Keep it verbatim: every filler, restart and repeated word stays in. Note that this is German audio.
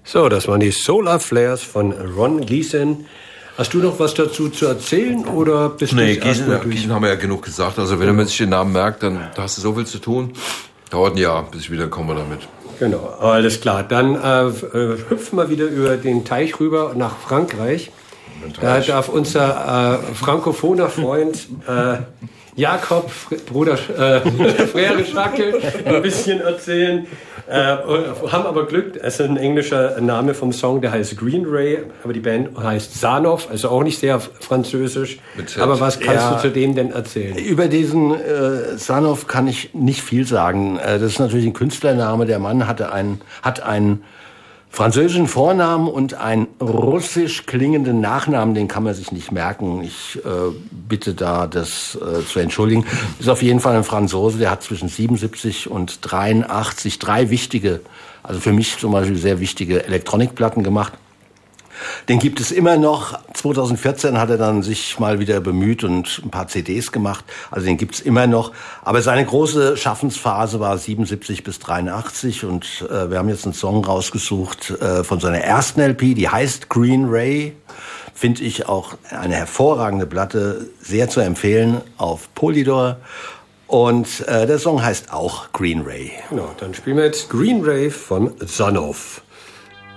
So, das waren die Solar Flares von Ron Geesin. Hast du noch was dazu zu erzählen oder bist nee, du Geesin, Geesin haben wir ja genug gesagt. Also wenn man sich den Namen merkt, dann hast du so viel zu tun. Dauert ein Jahr, bis ich wieder komme damit. Genau, alles klar. Dann äh, hüpfen wir wieder über den Teich rüber nach Frankreich. Da darf unser äh, frankophoner Freund äh, Jakob, Bruder äh, Frère Schackel, ein bisschen erzählen. Äh, haben aber Glück, es ist ein englischer Name vom Song, der heißt Green Ray, aber die Band heißt Sanov, also auch nicht sehr französisch. Aber was kannst ja, du zu dem denn erzählen? Über diesen äh, Sanov kann ich nicht viel sagen. Äh, das ist natürlich ein Künstlername. Der Mann hatte einen, hat einen französischen Vornamen und einen russisch klingenden Nachnamen, den kann man sich nicht merken. Ich äh, bitte da, das äh, zu entschuldigen. Ist auf jeden Fall ein Franzose, der hat zwischen siebenundsiebzig und dreiundachtzig drei wichtige, also für mich zum Beispiel sehr wichtige Elektronikplatten gemacht. Den gibt es immer noch. zwanzig vierzehn hat er dann sich mal wieder bemüht und ein paar C Ds gemacht. Also den gibt's immer noch. Aber seine große Schaffensphase war siebenundsiebzig bis dreiundachtzig. Und äh, wir haben jetzt einen Song rausgesucht äh, von seiner ersten L P, die heißt Green Ray. Finde ich auch eine hervorragende Platte, sehr zu empfehlen auf Polydor. Und äh, der Song heißt auch Green Ray. Genau, dann spielen wir jetzt Green Ray von Sanov.